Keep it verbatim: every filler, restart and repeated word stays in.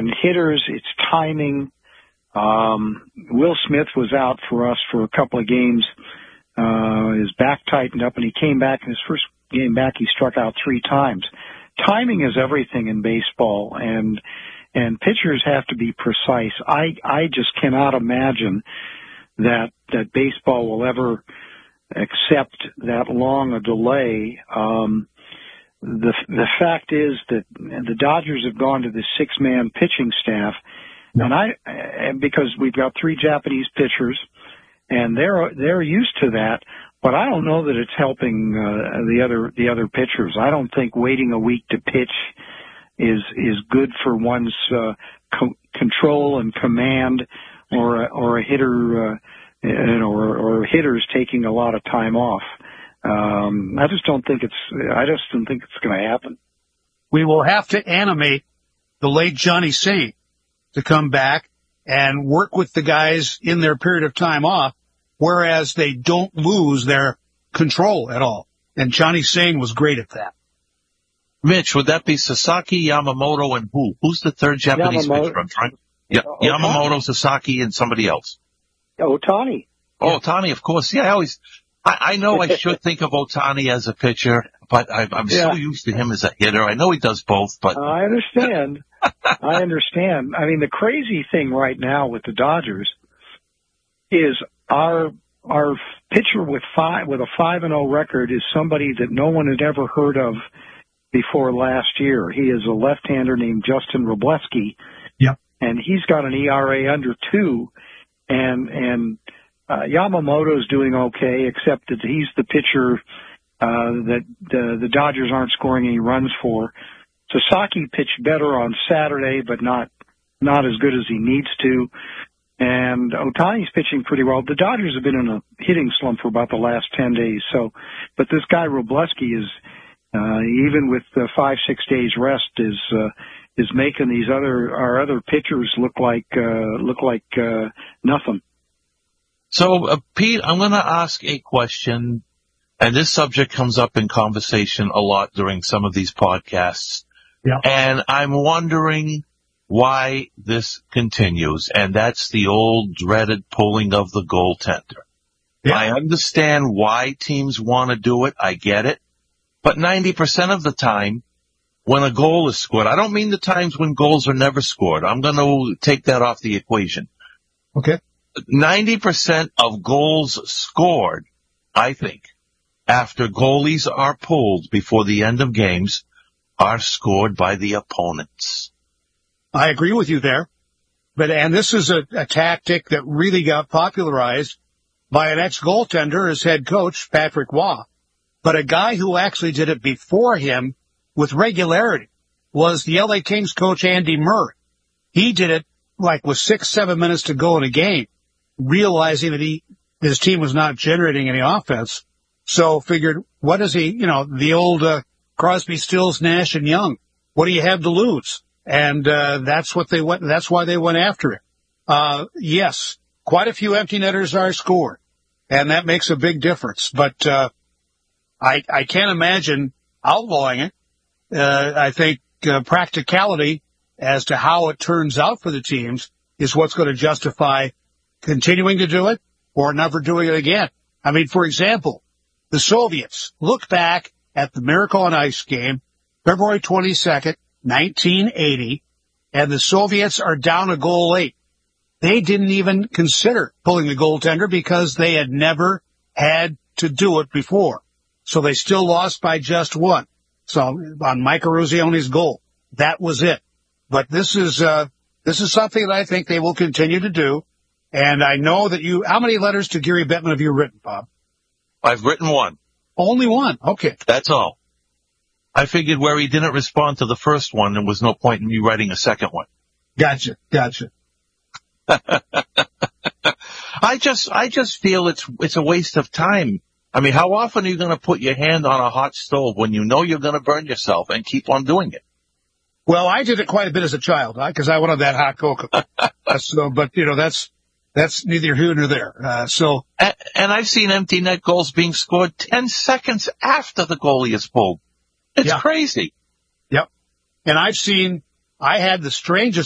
and hitters, it's timing. Um, Will Smith was out for us for a couple of games. Uh, his back tightened up, and he came back. In his first game back, he struck out three times. Timing is everything in baseball, and and pitchers have to be precise. I I just cannot imagine that that baseball will ever accept that long a delay. Um, the the fact is that the Dodgers have gone to the six-man pitching staff, and I and because we've got three Japanese pitchers, and they're they're used to that. But I don't know that it's helping uh, the other the other pitchers. I don't think waiting a week to pitch is is good for one's uh, co- control and command, or a, or a hitter, uh, you know, or, or hitters taking a lot of time off. Um, I just don't think it's. I just don't think it's going to happen. We will have to animate the late Johnny Sain to come back and work with the guys in their period of time off, whereas they don't lose their control at all. And Johnny Sain was great at that. Mitch, would that be Sasaki, Yamamoto, and who? Who's the third Japanese Yamamoto. pitcher? I'm trying. Yeah, Yamamoto, Sasaki, and somebody else. Ohtani. Oh, Ohtani, of course. Yeah, I always. I, I know I should think of Ohtani as a pitcher, but I, I'm yeah. so used to him as a hitter. I know he does both, but I understand. I understand. I mean, the crazy thing right now with the Dodgers is our our pitcher with five with a five and zero record is somebody that no one had ever heard of before last year. He is a left-hander named Justin Wroblewski. Yep. And he's got an E R A under two, and and uh, Yamamoto's doing okay, except that he's the pitcher uh, that the, the Dodgers aren't scoring any runs for. Sasaki pitched better on Saturday, but not not as good as he needs to. And Ohtani's pitching pretty well. The Dodgers have been in a hitting slump for about the last ten days. So, but this guy Wroblewski is, uh, even with the five, six days rest, is, uh, is making these other, our other pitchers look like, uh, look like, uh, nothing. So, uh, Pete, I'm going to ask a question, and this subject comes up in conversation a lot during some of these podcasts. Yeah. And I'm wondering why this continues, and that's the old dreaded pulling of the goaltender. Yeah. I understand why teams want to do it. I get it. But ninety percent of the time, when a goal is scored, I don't mean the times when goals are never scored. I'm going to take that off the equation. Okay. ninety percent of goals scored, I think, after goalies are pulled before the end of games, are scored by the opponents. I agree with you there. But, and this is a, a tactic that really got popularized by an ex-goaltender as head coach, Patrick Waugh. But a guy who actually did it before him with regularity was the L A Kings coach, Andy Murray. He did it like with six, seven minutes to go in a game, realizing that he, his team was not generating any offense. So figured, what is he, you know, the old, uh, Crosby, Stills, Nash, and Young. What do you have to lose? And, uh, that's what they went, that's why they went after it. Uh, yes, quite a few empty netters are scored, and that makes a big difference. But, uh, I, I can't imagine outlawing it. Uh, I think, uh, practicality as to how it turns out for the teams is what's going to justify continuing to do it or never doing it again. I mean, for example, the Soviets, look back at the Miracle on Ice game, February twenty-second, nineteen eighty, and the Soviets are down a goal late. They didn't even consider pulling the goaltender because they had never had to do it before. So they still lost by just one. So on Mike Eruzione's goal, that was it. But this is, uh, this is something that I think they will continue to do. And I know that you, how many letters to Gary Bettman have you written, Bob? I've written one. Only one. Okay. That's all. I figured where he didn't respond to the first one, there was no point in me writing a second one. Gotcha. Gotcha. I just, I just feel it's, it's a waste of time. I mean, how often are you going to put your hand on a hot stove when you know you're going to burn yourself and keep on doing it? Well, I did it quite a bit as a child, because I wanted that hot cocoa. uh, so, but you know, that's, that's neither here nor there. Uh, so. And, and I've seen empty net goals being scored ten seconds after the goalie is pulled. It's yeah. crazy. Yep. And I've seen, I had the strangest